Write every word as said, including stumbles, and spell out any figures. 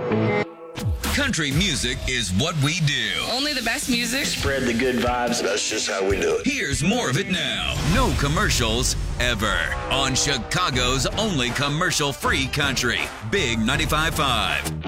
Country music is what we do. Only the best music. Spread the good vibes. That's just how we do it. Here's more of it now. No commercials ever on Chicago's only commercial-free country. Big ninety-five point five.